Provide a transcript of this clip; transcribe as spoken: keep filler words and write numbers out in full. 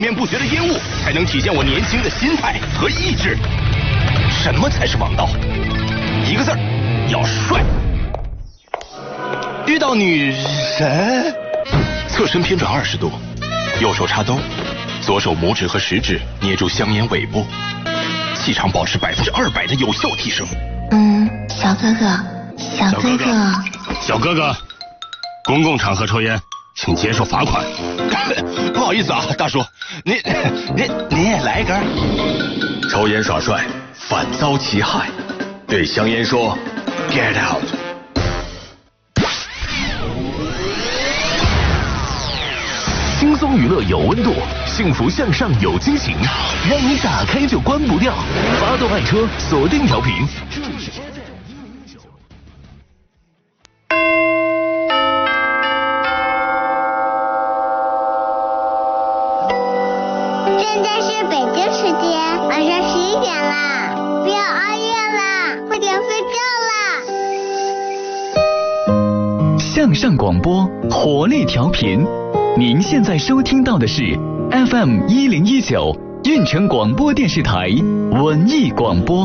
面不绝的烟雾，才能体现我年轻的心态和意志。什么才是王道？一个字儿，要帅。遇到女神，侧身偏转二十度，右手插兜，左手拇指和食指捏住香烟尾部，气场保持百分之二百的有效提升。 嗯，小哥哥，小哥哥， 小哥哥，公共场合抽烟，请接受罚款。不好意思啊，大叔，您您您也来一根。抽烟耍帅，反遭其害。对香烟说 ，Get out。 轻松娱乐有温度，幸福向上有惊喜，让你打开就关不掉。发动爱车，锁定调频。 现在是北京时间晚上十一点啦，不要熬夜啦，快点睡觉啦。 向上广播，活力调频。您现在收听到的是 F M 一零一九运城广播电视台文艺广播。